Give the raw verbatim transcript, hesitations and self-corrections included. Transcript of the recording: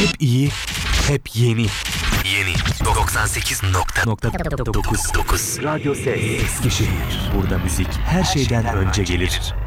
Hep iyi, hep yeni. Yeni doksan sekiz nokta dokuz. dokuz. Radyo Ses. Eskişehir. Burada müzik her şeyden önce gelir.